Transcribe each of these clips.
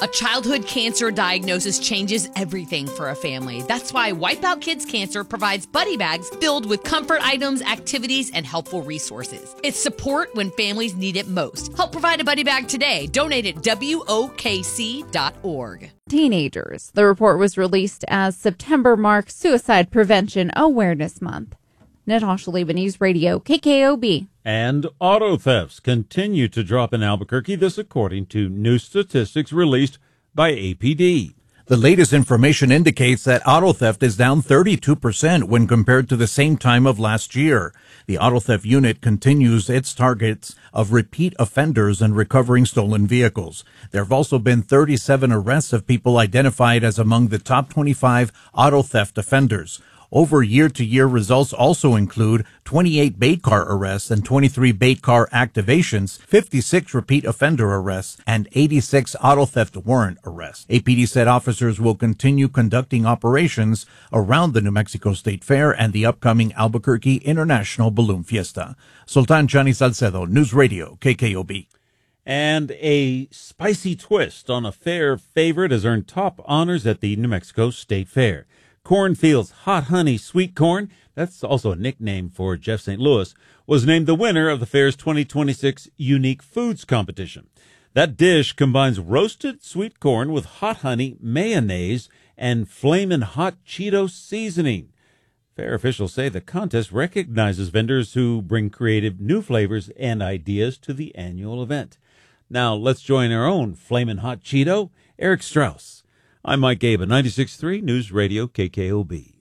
A childhood cancer diagnosis changes everything for a family. That's why Wipeout Kids Cancer provides buddy bags filled with comfort items, activities, and helpful resources. It's support when families need it most. Help provide a buddy bag today. Donate at WOKC.org. Teenagers. The report was released as September marks Suicide Prevention Awareness Month. Natasha Leba, News Radio, KKOB. And auto thefts continue to drop in Albuquerque, this according to new statistics released by APD. The latest information indicates that auto theft is down 32% when compared to the same time of last year. The auto theft unit continues its targets of repeat offenders and recovering stolen vehicles. There have also been 37 arrests of people identified as among the top 25 auto theft offenders. Over year-to-year results also include 28 bait car arrests and 23 bait car activations, 56 repeat offender arrests, and 86 auto theft warrant arrests. APD said officers will continue conducting operations around the New Mexico State Fair and the upcoming Albuquerque International Balloon Fiesta. Sultan Chani Salcedo, News Radio, KKOB. And a spicy twist on a fair favorite has earned top honors at the New Mexico State Fair. Cornfield's Hot Honey Sweet Corn, that's also a nickname for Jeff St. Louis, was named the winner of the fair's 2026 Unique Foods Competition. That dish combines roasted sweet corn with hot honey, mayonnaise, and flamin' hot Cheeto seasoning. Fair officials say the contest recognizes vendors who bring creative new flavors and ideas to the annual event. Now let's join our own flamin' hot Cheeto, Eric Strauss. I'm Mike Gabe at 96.3 News Radio KKOB.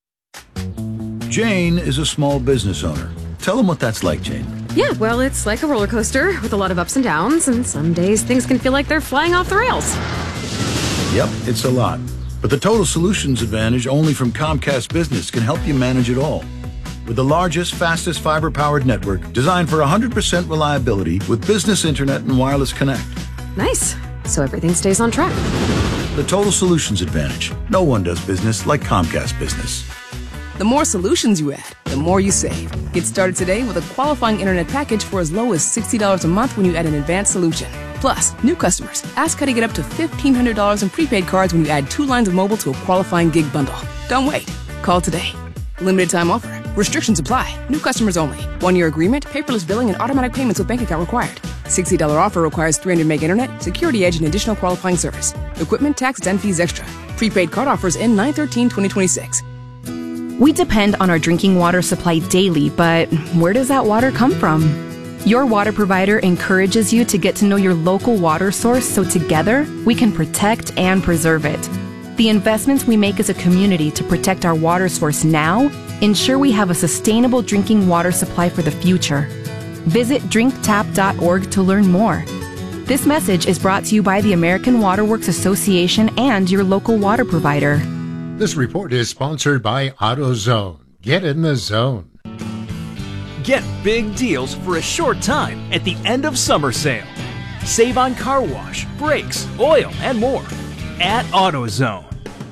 Jane is a small business owner. Tell them what that's like, Jane. Yeah, well, it's like a roller coaster with a lot of ups and downs, and some days things can feel like they're flying off the rails. Yep, it's a lot. But the Total Solutions Advantage only from Comcast Business can help you manage it all. With the largest, fastest fiber-powered network designed for 100% reliability with business internet and wireless connect. Nice. So everything stays on track. The Total Solutions Advantage. No one does business like Comcast Business. The more solutions you add, the more you save. Get started today with a qualifying internet package for as low as $60 a month when you add an advanced solution. Plus, new customers, ask how to get up to $1,500 in prepaid cards when you add 2 lines of mobile to a qualifying gig bundle. Don't wait. Call today. Limited time offer. Restrictions apply. New customers only. 1-year agreement, paperless billing, and automatic payments with bank account required. $60 offer requires 300 meg internet, security edge, and additional qualifying service. Equipment, tax, and fees extra. Prepaid card offers end 9/13/2026. We depend on our drinking water supply daily, but where does that water come from? Your water provider encourages you to get to know your local water source so together we can protect and preserve it. The investments we make as a community to protect our water source now ensure we have a sustainable drinking water supply for the future. Visit drinktap.org to learn more. This message is brought to you by the American Water Works Association and your local water provider. This report is sponsored by AutoZone. Get in the zone. Get big deals for a short time at the end of summer sale. Save on car wash, brakes, oil, and more at AutoZone.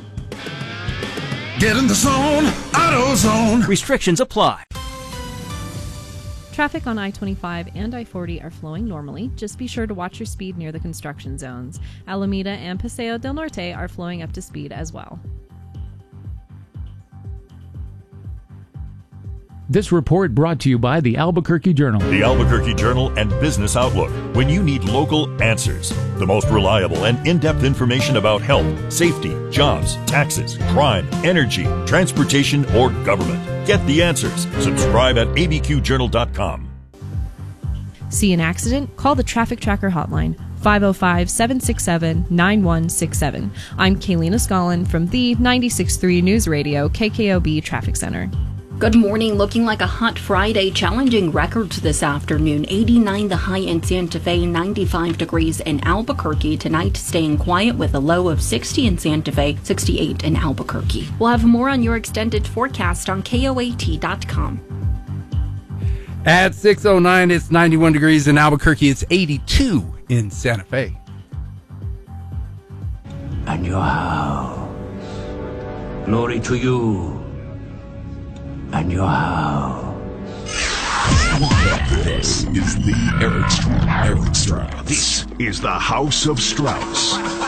Get in the zone, AutoZone. Restrictions apply. Traffic on I-25 and I-40 are flowing normally. Just be sure to watch your speed near the construction zones. Alameda and Paseo del Norte are flowing up to speed as well. This report brought to you by the Albuquerque Journal. The Albuquerque Journal and Business Outlook. When you need local answers, the most reliable and in-depth information about health, safety, jobs, taxes, crime, energy, transportation, or government. Get the answers. Subscribe at abqjournal.com. See an accident? Call the Traffic Tracker hotline, 505-767-9167. I'm Kaylina Scollin from the 96.3 News Radio KKOB Traffic Center. Good morning. Looking like a hot Friday. Challenging records this afternoon. 89 the high in Santa Fe, 95 degrees in Albuquerque. Tonight, staying quiet with a low of 60 in Santa Fe, 68 in Albuquerque. We'll have more on your extended forecast on KOAT.com. At 6:09, it's 91 degrees in Albuquerque. It's 82 in Santa Fe. And your house. Glory to you. And your house. This is the Eric Strauss. This is the House of Strauss.